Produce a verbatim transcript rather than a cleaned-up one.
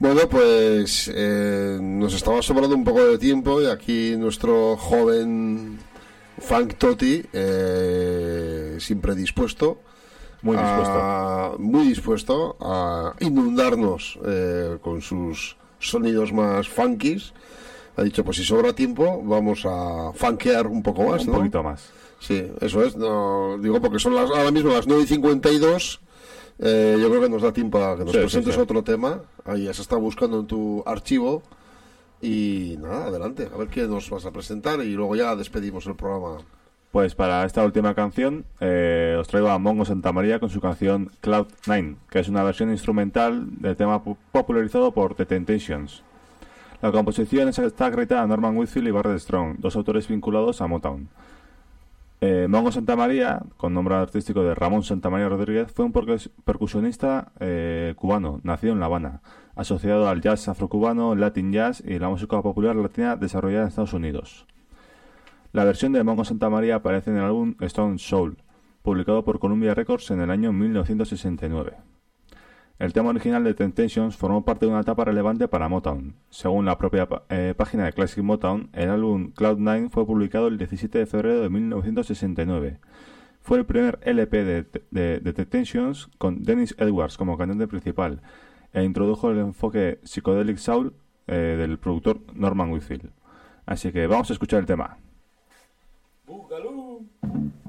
Bueno, pues eh, nos estaba sobrando un poco de tiempo y aquí nuestro joven Frank Totti, eh, siempre dispuesto, muy dispuesto, a, muy dispuesto a inundarnos eh, con sus sonidos más funkies. Ha dicho, pues si sobra tiempo, vamos a funkear un poco más, un ¿no? poquito más. Sí, eso es. No, digo, porque son las, ahora mismo las nueve y cincuenta y dos. Eh, yo creo que nos da tiempo a que nos sí, presentes sí, sí. otro tema. Ahí ya se está buscando en tu archivo. Y nada, adelante, a ver qué nos vas a presentar y luego ya despedimos el programa. Pues para esta última canción eh, os traigo a Mongo Santamaría con su canción Cloud Nine, que es una versión instrumental del tema popularizado por The Temptations. La composición está acreditada a Norman Whitfield y Barrett Strong, dos autores vinculados a Motown. Eh, Mongo Santamaría, con nombre artístico de Ramón Santamaría Rodríguez, fue un percusionista eh, cubano, nacido en La Habana, asociado al jazz afrocubano, Latin jazz y la música popular latina desarrollada en Estados Unidos. La versión de Mongo Santamaría aparece en el álbum Stone Soul, publicado por Columbia Records en el año mil novecientos sesenta y nueve. El tema original de Temptations formó parte de una etapa relevante para Motown. Según la propia eh, página de Classic Motown, el álbum Cloud Nine fue publicado el diecisiete de febrero de mil novecientos sesenta y nueve. Fue el primer L P de, de, de Temptations con Dennis Edwards como cantante principal e introdujo el enfoque psychedelic soul eh, del productor Norman Whitfield. Así que vamos a escuchar el tema. Boogaloo.